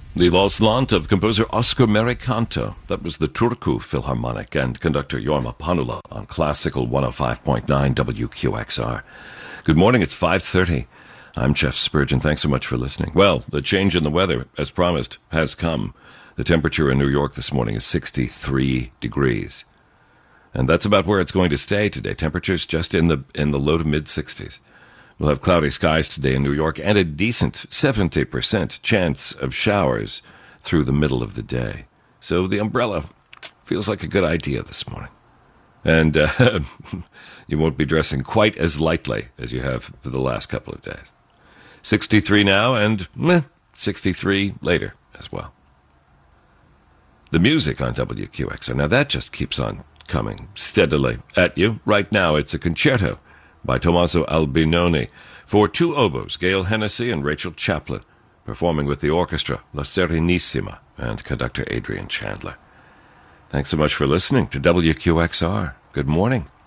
The Valslant of composer Oscar Mericanto. That was the Turku Philharmonic and conductor Jorma Panula on Classical 105.9 WQXR. Good morning, it's 5:30. I'm Jeff Spurgeon. Thanks so much for listening. Well, the change in the weather, as promised, has come. The temperature in New York this morning is 63 degrees. And that's about where it's going to stay today. Temperatures just in the low to mid-60s. We'll have cloudy skies today in New York and a decent 70% chance of showers through the middle of the day. So the umbrella feels like a good idea this morning. And you won't be dressing quite as lightly as you have for the last couple of days. 63 now and 63 later as well. The music on WQXR, now that just keeps on coming steadily at you. Right now it's a concerto by Tommaso Albinoni for two oboes, Gail Hennessy and Rachel Chaplin, performing with the orchestra La Serenissima and conductor Adrian Chandler. Thanks so much for listening to WQXR. Good morning.